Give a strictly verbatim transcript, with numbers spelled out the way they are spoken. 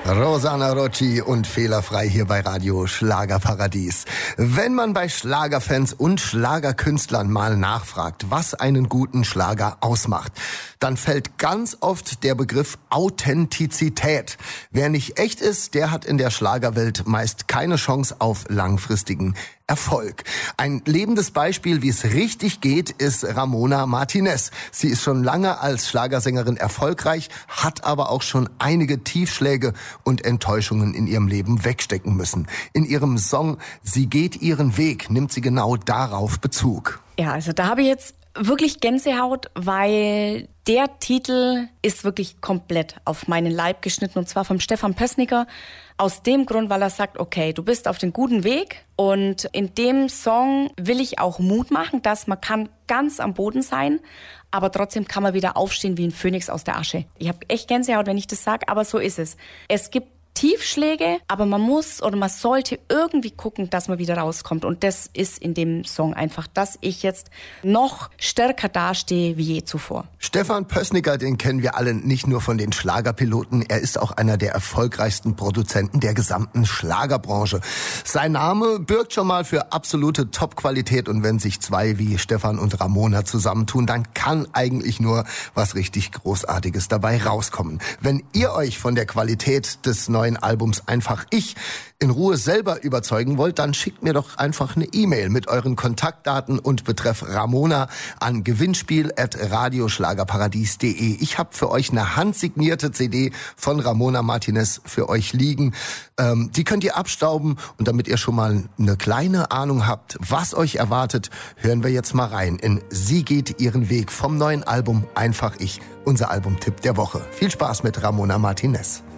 Rosanna Rocci und Fehlerfrei hier bei Radio Schlagerparadies. Wenn man bei Schlagerfans und Schlagerkünstlern mal nachfragt, was einen guten Schlager ausmacht, dann fällt ganz oft der Begriff Authentizität. Wer nicht echt ist, der hat in der Schlagerwelt meist keine Chance auf langfristigen Erfolg. Ein lebendes Beispiel, wie es richtig geht, ist Ramona Martinez. Sie ist schon lange als Schlagersängerin erfolgreich, hat aber auch schon einige Tiefschläge und Enttäuschungen in ihrem Leben wegstecken müssen. In ihrem Song Sie geht ihren Weg nimmt sie genau darauf Bezug. Ja, also da habe ich jetzt wirklich Gänsehaut, weil der Titel ist wirklich komplett auf meinen Leib geschnitten, und zwar vom Stefan Pößnicker. Aus dem Grund, weil er sagt, okay, du bist auf dem guten Weg, und in dem Song will ich auch Mut machen, dass man kann ganz am Boden sein, aber trotzdem kann man wieder aufstehen wie ein Phönix aus der Asche. Ich habe echt Gänsehaut, wenn ich das sage, aber so ist es. Es gibt Tiefschläge, aber man muss oder man sollte irgendwie gucken, dass man wieder rauskommt. Und das ist in dem Song einfach, dass ich jetzt noch stärker dastehe wie je zuvor. Stefan Pößnicker, den kennen wir alle nicht nur von den Schlagerpiloten. Er ist auch einer der erfolgreichsten Produzenten der gesamten Schlagerbranche. Sein Name birgt schon mal für absolute Top-Qualität. Und wenn sich zwei wie Stefan und Ramona zusammentun, dann kann eigentlich nur was richtig Großartiges dabei rauskommen. Wenn ihr euch von der Qualität des neuen Albums Einfach Ich in Ruhe selber überzeugen wollt, dann schickt mir doch einfach eine E-Mail mit euren Kontaktdaten und betreff Ramona an gewinnspiel at radioschlagerparadies punkt de. Ich habe für euch eine handsignierte C D von Ramona Martinez für euch liegen. Ähm, die könnt ihr abstauben, und damit ihr schon mal eine kleine Ahnung habt, was euch erwartet, hören wir jetzt mal rein in Sie geht ihren Weg vom neuen Album Einfach Ich, unser Albumtipp der Woche. Viel Spaß mit Ramona Martinez.